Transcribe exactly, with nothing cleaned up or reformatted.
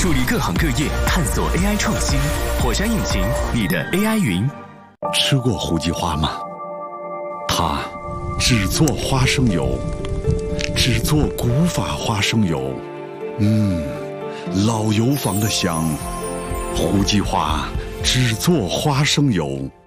助力各行各业探索 A I 创新。火山引擎，你的 A I 云。 吃过胡记花吗？它只做花生油，只做古法花生油。嗯，老油坊的香。胡记花只做花生油。